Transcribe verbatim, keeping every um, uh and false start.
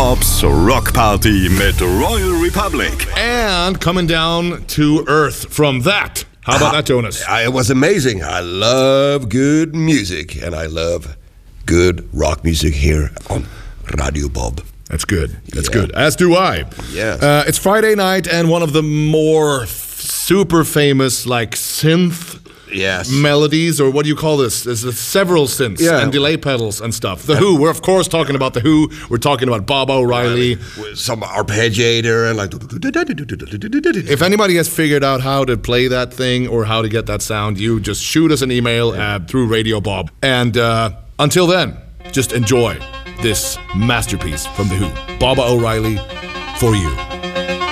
Bob's Rock Party mit Royal Republic. And coming down to earth from that. How about that, Jonas? It was amazing. I love good music, and I love good rock music here on Radio Bob. That's good. That's Yeah. good. As do I. Yes. Uh, it's Friday night, and one of the more f- super famous, like, synth Yes. melodies, or what do you call this? There's uh, several synths Yeah. and delay pedals and stuff. The Who. We're, of course, talking about The Who. We're talking about Bob O'Reilly. With some arpeggiator and like. If anybody has figured out how to play that thing or how to get that sound, you just shoot us an email uh, through Radio Bob. And uh, until then, just enjoy this masterpiece from The Who. Bob O'Reilly for you.